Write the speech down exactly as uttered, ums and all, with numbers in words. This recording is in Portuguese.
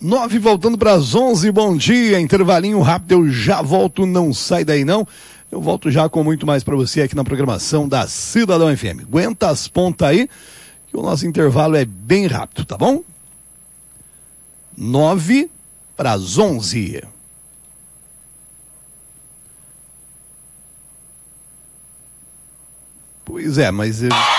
nove voltando para as onze, bom dia, intervalinho rápido, eu já volto, não sai daí não. Eu volto já com muito mais para você aqui na programação da Cidadão F M. Aguenta as pontas aí, que o nosso intervalo é bem rápido, tá bom? nove para as onze. Pois é, mas... Eu...